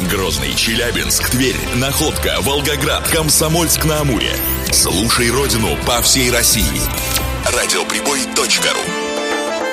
Грозный, Челябинск, Тверь, Находка, Волгоград, Комсомольск-на-Амуре. Слушай родину по всей России. Радиоприбой.ру